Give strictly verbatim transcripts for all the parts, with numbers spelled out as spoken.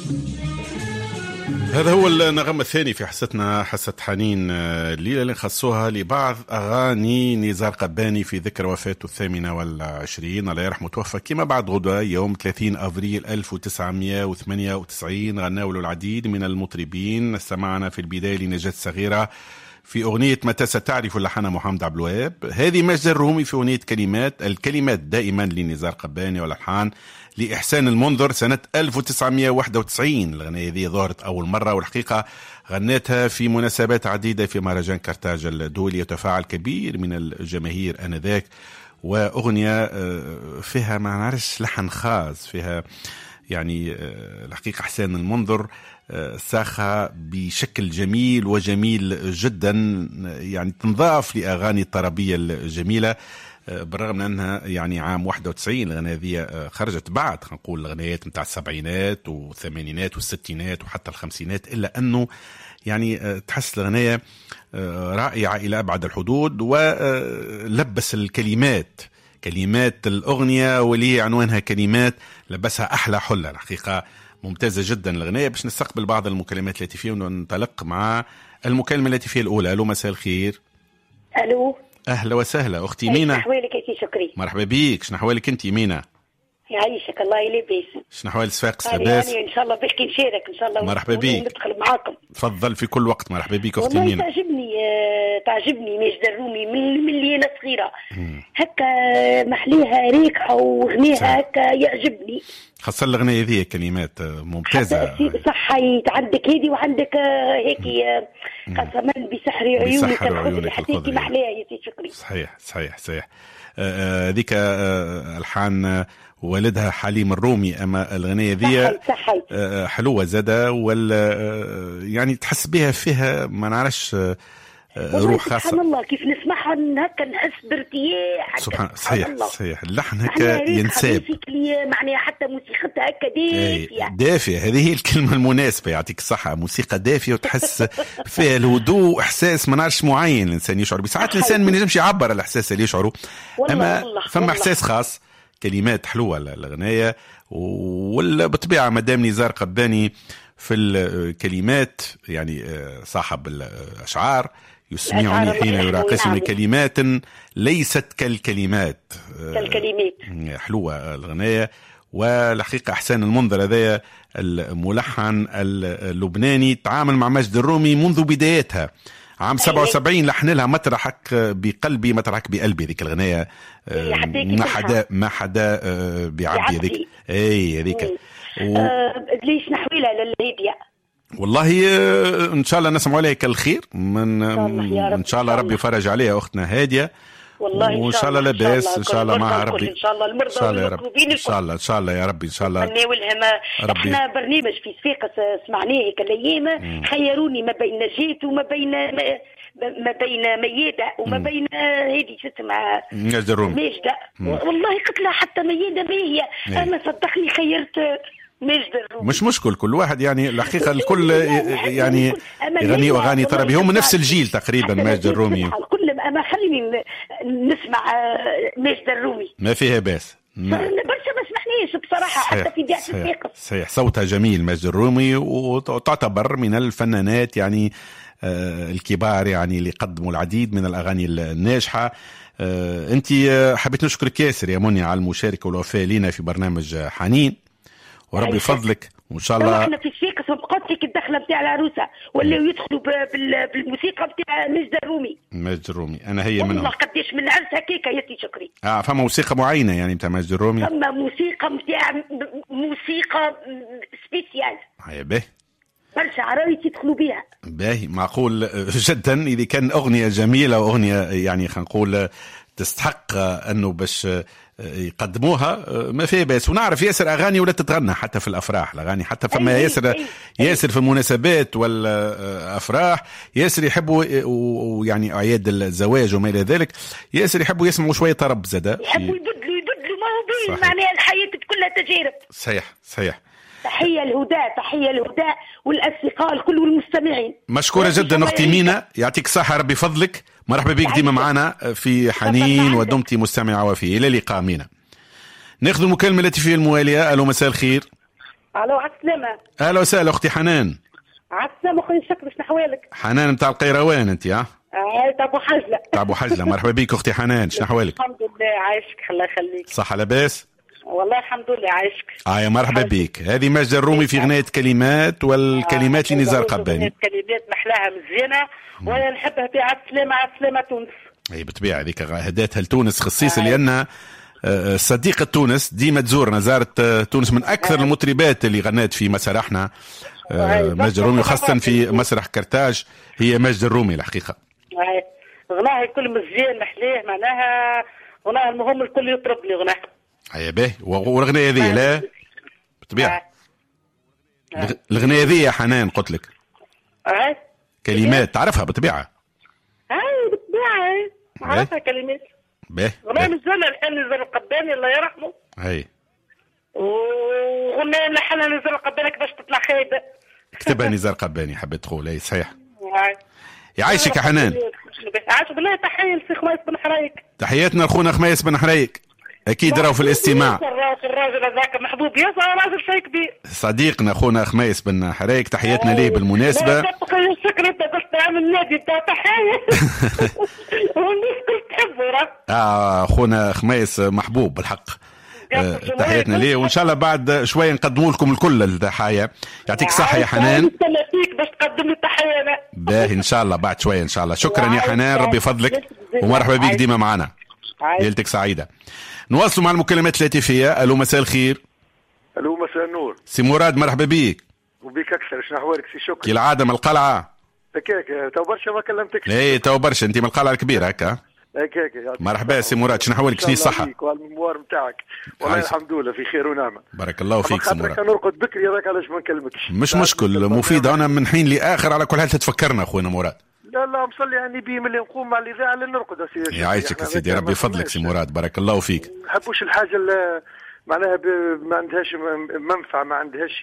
هذا هو النغمة الثاني في حصتنا، حصة حنين الليلة اللي نخصوها لبعض أغاني نزار قباني في ذكرى وفاته الثامنة والعشرين الله يرحمه. توفى كما بعد غدوة يوم ثلاثين أفريل ألف وتسعمائة وثمانية وتسعين. غناول العديد من المطربين. استمعنا في البداية لنجاة صغيرة في أغنية متى ستعرف لحن محمد عبد الوهاب. هذه مجد الرومي في أغنية كلمات. الكلمات دائما لنزار قباني والألحان لإحسان المنذر سنة ألف وتسعمائة وواحد وتسعين. الأغنية هذه ظهرت أول مرة، والحقيقة غنتها في مناسبات عديدة في مهرجان كرتاج الدولي. يتفاعل كبير من الجماهير آنذاك، وأغنية فيها ما نعرفش لحن خاص، فيها يعني الحقيقة إحسان المنذر ساخة بشكل جميل وجميل جدا، يعني تنضاف لأغاني الطربية الجميلة، بالرغم من أنها يعني عام واحد وتسعين. الأغنية هذه خرجت بعد نقول الأغنيات متاع السبعينات والثمانينات والستينات وحتى الخمسينات، إلا أنه يعني تحس الأغنية رائعة إلى أبعد الحدود، ولبس الكلمات كلمات الأغنية واللي عنوانها كلمات لبسها أحلى حلة. الحقيقة ممتازة جدا الأغنية. باش نستقبل بعض المكالمات التي فيها وننطلق مع المكالمة التي فيها الأولى. ألو، مساء الخير. ألو، أهلا وسهلا أختي مينا. شنحوالك يا شكري؟ مرحبا بيك. شنحوالك أنت مينا؟ يعيشك الله يلبس. شنحوال صفاقس لاباس؟ يعني إن شاء الله بحكي نشارك إن شاء الله. مرحبا بيك. ندخل معاكم. تفضل في كل وقت. مرحبا بيك أختي والله مينا. تعجبني آه تعجبني ماجد الرومي من من اللي أنا صغيرة هكا محليها ريكحة وغنيها هكا يعجبني. خاصة الأغنية هذه كلمات ممتازة. صح، عندك هذه وعندك هيك قسما بسحر عيونك الخضر، حتى محليها يا سي شكري. صحيح صحيح صحيح. هذيك ألحان والدها حليم الرومي، أما الأغنية ذي حلوة زادة، وال يعني تحس بها فيها ما نعرفش روح خاصة. سبحان الله كيف نسمعها هكا نحس بارتياح. سبحان صحيح صحيح. اللحن هكا ينساب معناها، حتى موسيقتها هكا دافية دافية. هذه هي الكلمة المناسبة، يعطيك الصحة. موسيقى دافية وتحس فيها الهدوء، إحساس ما نعرفش معين الإنسان يشعر بساعات. الإنسان ما ينجمش يعبر الإحساس اللي يشعره، أما فما إحساس خاص. كلمات حلوة الأغنية، والبطبيعة مدام نزار قباني في الكلمات يعني صاحب الأشعار يسمعني حين يراقصني كلمات ليست كالكلمات. كالكلمات حلوة الأغنية. والحقيقة إحسان المنذر هذا الملحن اللبناني تعامل مع مجد الرومي منذ بدايتها عام سبعة وسبعين. لحن لها مطرحك بقلبي مطرحك بقلبي. ذيك الغنية ما حدا ما حدا بيعبي ذيك. اي هذيك و... آه ليش نحويلها للهيديا؟ والله ان شاء الله نسمع عليك الخير من ان شاء الله ربي يفرج عليها اختنا هاديه. والله وان شاء الله لاباس ان شاء الله معها ربي. ان شاء الله المرضى والمكروبين ان شاء الله ان شاء الله يا ربي ان شاء الله ناولها. ما احنا برنامج في صفاقس سمعناه هيك الايام، خيروني ما بين نجاة وما بين ما بين ميادة وما بين هذه شو اسمها ماجدة الرومي. ماجدة والله قلت لها حتى ميادة ما هي، انا صدقني خيرت ماجد الرومي. مش مشكل، كل واحد يعني الحقيقة الكل يعني يغني أغاني طربي، هم نفس الجيل تقريبا ماجد الرومي. كل ما خليني نسمع ماجد الرومي ما فيها باس. برشا ما سمحنيش بصراحة. صحيح حتى في بيئة الثقة صحيح. صوتها جميل ماجد الرومي، وتعتبر من الفنانات يعني آه الكبار يعني اللي قدموا العديد من الأغاني الناجحة. آه أنت حبيت نشكرك ياسر يا منى على المشاركة والوفاء لنا في برنامج حنين، وربي يفضلك وإن شاء الله. احنا في الفيقس وبقات لك الدخلة بتاع العروسة ولاو يدخلوا بالموسيقى بتاع ماجد الرومي. ماجد الرومي أنا هي منهم. والله قديش من عرس هكاك يا سي شكري. اه فما موسيقى معينة يعني بتاع ماجد الرومي؟ فما موسيقى بتاع موسيقى سبيسيال. هيا باهي برشا عرايس يدخلوا بها. باهي معقول جدا. إذا كان أغنية جميلة وأغنية يعني خلينا نقول تستحق أنه باش يقدموها ما فيه بس. ونعرف ياسر أغاني ولا تتغنى حتى في الأفراح. الأغاني حتى فما أي ياسر أي ياسر في المناسبات والأفراح ياسر يحبوا، ويعني أعياد الزواج وما إلى ذلك ياسر يحبوا يسمعوا شوية طرب زادة. يحبوا يبدلوا يبدلوا ما هو بين معناها الحياة كلها تجارب. صحيح صحيح. تحية الهداء تحية الهداء والأصدقاء الكل والمستمعين. مشكورة جدا أختي مينا، يعطيك الصحة ربي فضلك. مرحبا بك ديما معنا في حنين ودمتي مستمعة وفيه. إلى اللقاء مينا. ناخذ المكالمة التي فيها الموالية. ألو مساء الخير. الو على السلامة. اهلا وسهلا اختي حنان. على السلامة خويا شكرا، شنو احوالك؟ حنان نتاع القيروان انت؟ ها اه تاع ابو حجلة. تاع ابو حجلة، مرحبا بك اختي حنان، شنو احوالك؟ الحمد لله عايشك الله يخليك. صحة لاباس؟ والله الحمد لله عايشك. اه يا مرحبا بك. هذه ماجدة الرومي في غناية كلمات، والكلمات آه لنزار قباني. كلمات محلاها مزيانة وانا نحبها في على السلامة على السلامة تونس. اي بالطبيعة هذيك هداتها لتونس خصيصا آه. لأن صديقة تونس ديما تزورنا، زارت تونس من أكثر آه. المطربات اللي غنات في مسرحنا آه ماجدة الرومي، خاصة في مسرح كرتاج هي ماجدة الرومي الحقيقة. غناها الكل مزيان محلاه، معناها غناها المهم الكل يطرب لي غناها. هيا باهي. والغنية ذي لا بالطبيعة الغنية ذي يا حنان قلت لك اه كلمات تعرفها بالطبيعة؟ اي بالطبيعة عرفها كلمات. باهي غناها مزيانة الحين نزار القباني الله يرحمه. هي وغناها لحنا نزار القباني كيفاش تطلع خايبة. كتبها نزار قباني حبيت تقول. اي صحيح. يعيشك يا حنان. عاش بالله. تحية لسي خميس بن حريك. تحياتنا لخونا خميس بن حريك، اكيد راهو في الاستماع. الراجل هذاك محبوب ياسر، راجل شيء كبير. صديقنا خونا خميس بن حريك تحياتنا ليه بالمناسبة. شكرا انت قلت عامل النادي بتاع تحية. والناس كل تحبه. اه خونا خميس محبوب بالحق. أه تحياتنا ليه، وان شاء الله بعد شويه نقدموا لكم الكل التحايا. يعطيك الصحه يا حنان. نستنى فيك باش تقدم لي التحيه. باهي ان شاء الله بعد شويه ان شاء الله. شكرا يا حنان، ربي يفضلك ومرحبا بك ديما معنا. ليلتك سعيده. نواصلوا مع المكالمات الهاتفيه. الو مساء الخير. الو مساء النور. سي مراد مرحبا بك. وبيك اكثر، شنو احوالك سي شكرا؟ كالعاده من القلعه. هكاك تو برشا ما كلمتكش. اي تو برشا، انت من القلعه الكبيره هكا. هكاك مرحبا سي مراد، شنو احوالك؟ شنو الصحه؟ والمموار نتاعك والله الحمد لله في خير ونعمه. بارك الله فيك سي مراد. نرقد بكري هذاك علاش ما نكلمكش. مش مشكل، مفيده. انا من حين لاخر على كل حال تتفكرنا اخونا مراد. لا لا مصلي على النبي ملي نقوم مع الاذاعه لنرقد سي. يعيشك سيدي، ربي يفضلك سي مراد، بارك الله فيك. ما نحبوش الحاجه معناها ما عندهاش منفعه، ما عندهاش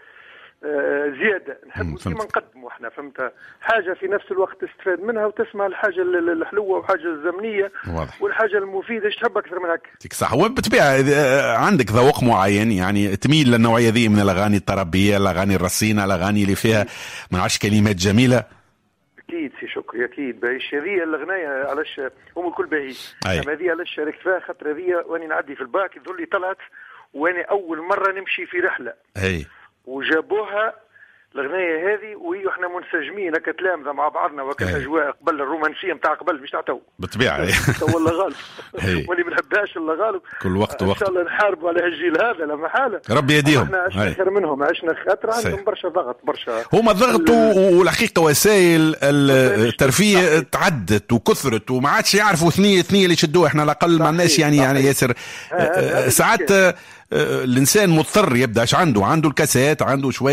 زياده، نحب ديما نقدموا احنا فهمت حاجه في نفس الوقت تستفاد منها وتسمع الحاجه الحلوه وحاجه الزمنيه واضح. والحاجه المفيده ايش تحب اكثر من هكا؟ يعطيك صح. وبالطبيعه عندك ذوق معين يعني تميل للنوعيه ذي من الاغاني الطربيه، الاغاني الرصينه، الاغاني اللي فيها ما نعرفش كلمات جميله. اكيد سي شكري اكيد. باهيش هذه الاغنيه علاش هم الكل باهي، اما هذه علاش شاركت فيها خاطر هذه واني نعدي في الباك يظل لي طلعت واني اول مره نمشي في رحله. اي وجابوها الاغنيه هذه وهي احنا منسجمين هكا تلامذه مع بعضنا وكان اجواء قبل الرومانسيه نتاع قبل مش تاع تو بالطبيعه. تو والله غالب واللي ما نحبهاش الا غالب. كل وقت وقت ان شاء الله نحاربوا على هالجيل هذا لا محاله. ربي يديهم. احنا عشنا خير منهم، عشنا خاطر عندهم برشا ضغط برشا. هما ضغطوا والحقيقه وسائل الترفيه تعدت وكثرت وما عادش يعرفوا ثنيه ثنيه اللي يشدوها. احنا على الاقل ما عندناش يعني يعني ياسر ساعات الانسان مضطر يبدا اش عنده عنده الكاسات عنده شويه